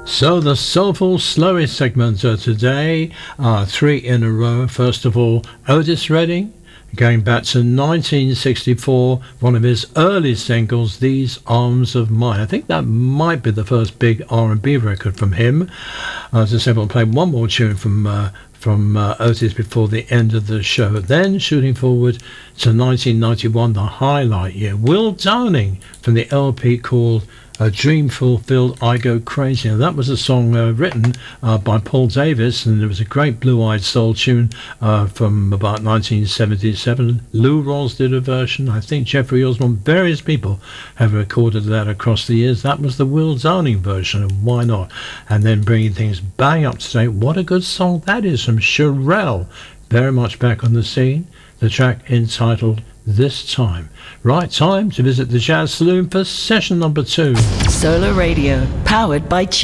So the soulful slowest segments of today are three in a row. First of all, Otis Redding, going back to 1964, one of his early singles, These Arms of Mine. I think that might be the first big R&B record from him. As I said, we'll play one more tune from Otis before the end of the show. Then, shooting forward to 1991, the highlight year, Will Downing from the LP called A Dream Fulfilled, I Go Crazy. Now, that was a song written by Paul Davis, and it was a great blue-eyed soul tune from about 1977. Lou Rawls did a version. I think Jeffrey Osborne, various people have recorded that across the years. That was the Will Downing version, and why not? And then bringing things bang up to date. What a good song that is from Cherrelle, very much back on the scene. The track entitled This Time. Right, time to visit the Jazz Saloon for session number 2. Solar Radio, powered by